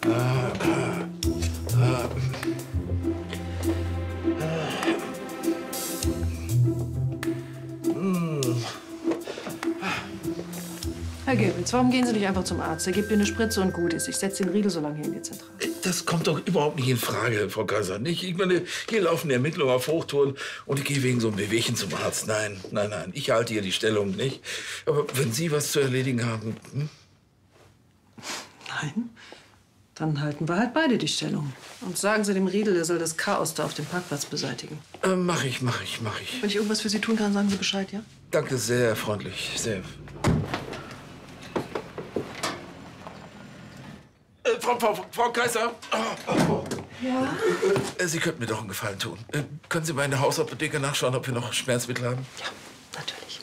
Herr Gewitz, warum gehen Sie nicht einfach zum Arzt? Er gibt dir eine Spritze und gut ist. Ich setze den Riegel so lange hier in die Zentrale. Das kommt doch überhaupt nicht in Frage, Frau Kaiser. Nicht? Ich meine, hier laufen Ermittlungen auf Hochtouren und ich gehe wegen so einem Bewegchen zum Arzt. Nein, nein, nein. Ich halte hier die Stellung nicht. Aber wenn Sie was zu erledigen haben... Hm? Nein? Dann halten wir halt beide die Stellung. Und sagen Sie dem Riedel, er soll das Chaos da auf dem Parkplatz beseitigen. Mach ich. Wenn ich irgendwas für Sie tun kann, sagen Sie Bescheid, ja? Danke, sehr freundlich, sehr. Frau Kaiser. Ja? Sie könnten mir doch einen Gefallen tun. Können Sie mal in der Hausapotheke nachschauen, ob wir noch Schmerzmittel haben? Ja, natürlich.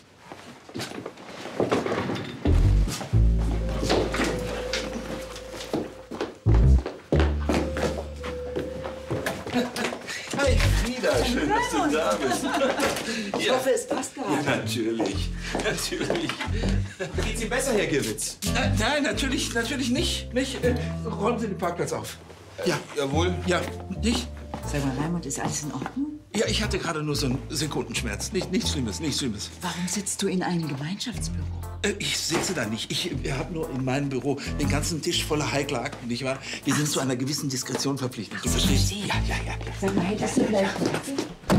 Hi, Frieda, schön, dass du da bist. Ich hoffe, es passt gerade. Ja, natürlich. Geht's Ihnen besser, Herr Gewitz? Nein, natürlich nicht. Räumen Sie den Parkplatz auf. Ja. Jawohl. Ja, nicht? Sag mal, Raimund, ist alles in Ordnung? Ja, ich hatte gerade nur so einen Sekundenschmerz. Nichts Schlimmes. Warum sitzt du in einem Gemeinschaftsbüro? Ich sitze da nicht. Ich habe nur in meinem Büro den ganzen Tisch voller heikler Akten, nicht wahr? Wir sind zu einer gewissen Diskretion verpflichtet. Du verstehst? verstehe. Ja. Sag mal, hättest du vielleicht einen Kaffee?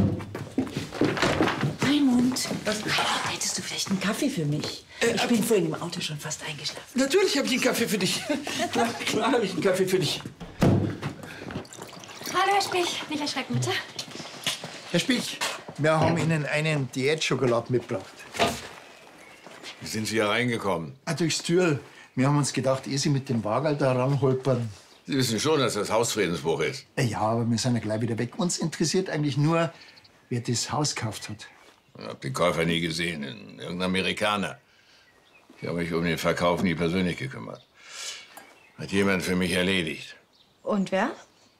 Raimund, hättest du vielleicht einen Kaffee für mich? Ich bin vorhin im Auto schon fast eingeschlafen. Natürlich habe ich einen Kaffee für dich. Klar habe ich einen Kaffee für dich. Hallo, Herr Spich. Nicht erschrecken, bitte. Herr Spich, wir haben Ihnen einen Diätschokolad mitgebracht. Wie sind Sie hier reingekommen? Durchs Türl. Wir haben uns gedacht, ehe Sie mit dem Wagerl da ranholpern. Sie wissen schon, dass das Hausfriedensbuch ist. Ja, aber wir sind ja gleich wieder weg. Uns interessiert eigentlich nur, wer das Haus gekauft hat. Ich habe den Käufer nie gesehen. Irgendein Amerikaner. Ich habe mich um den Verkauf nie persönlich gekümmert. Hat jemand für mich erledigt. Und wer?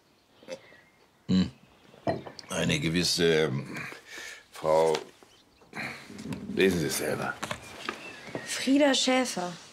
Eine gewisse Frau. Lesen Sie es selber. Frieda Schäfer.